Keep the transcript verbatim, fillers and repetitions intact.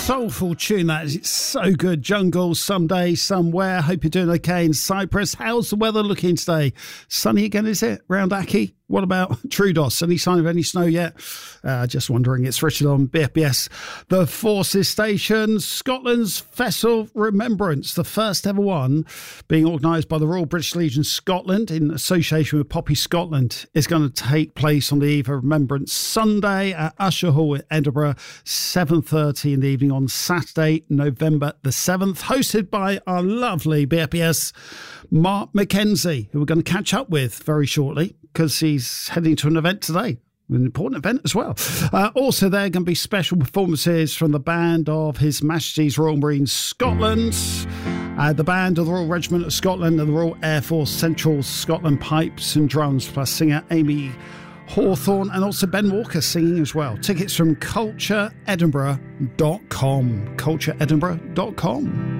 soulful tune that is. It's so good. Jungle, Someday, Somewhere. Hope you're doing okay in Cyprus. How's the weather looking today? Sunny again, is it? Round Aki? What about Troodos? Any sign of any snow yet? Uh, just wondering. It's Richard on B F B S. The Forces Station, Scotland's Festival Remembrance, the first ever one being organised by the Royal British Legion Scotland in association with Poppy Scotland, is going to take place on the eve of Remembrance Sunday at Usher Hall in Edinburgh, seven thirty in the evening on Saturday, November the seventh, hosted by our lovely B F B S Mark Mackenzie, who we're going to catch up with very shortly, because he's heading to an event today, an important event as well. Uh, also, there are going to be special performances from the band of His Majesty's Royal Marines Scotland, uh, the band of the Royal Regiment of Scotland and the Royal Air Force Central Scotland Pipes and Drums, plus singer Amy Hawthorne, and also Ben Walker singing as well. Tickets from culture edinburgh dot com. culture edinburgh dot com.